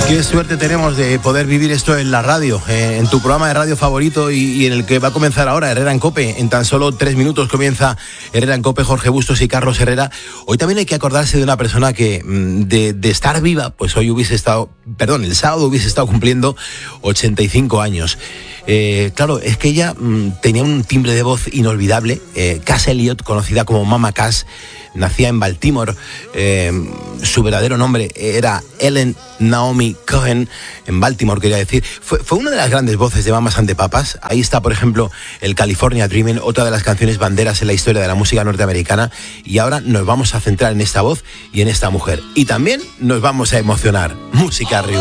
Qué suerte tenemos de poder vivir esto en la radio, en tu programa de radio favorito y en el que va a comenzar ahora Herrera en COPE. En tan solo 3 minutos comienza Herrera en COPE, Jorge Bustos y Carlos Herrera. Hoy también hay que acordarse de una persona que de estar viva, pues hoy el sábado hubiese estado cumpliendo 85 años. Claro, es que ella tenía un timbre de voz inolvidable. Cass Elliot, conocida como Mama Cass, nacía en Baltimore. Su verdadero nombre era Ellen Naomi Cohen, en Baltimore, quería decir. Fue una de las grandes voces de Mamas and the Papas. Ahí está, por ejemplo, el California Dreaming, otra de las canciones banderas en la historia de la música norteamericana. Y ahora nos vamos a centrar en esta voz y en esta mujer. Y también nos vamos a emocionar. Música arriba.